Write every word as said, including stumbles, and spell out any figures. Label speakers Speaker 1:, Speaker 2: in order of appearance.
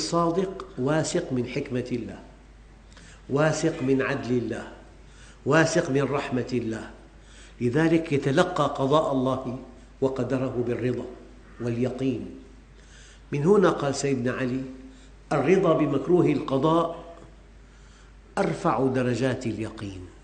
Speaker 1: الصادق واثق من حكمة الله، واثق من عدل الله، واثق من رحمة الله، لذلك يتلقى قضاء الله وقدره بالرضا واليقين. من هنا قال سيدنا علي: الرضا بمكروه القضاء أرفع درجات اليقين.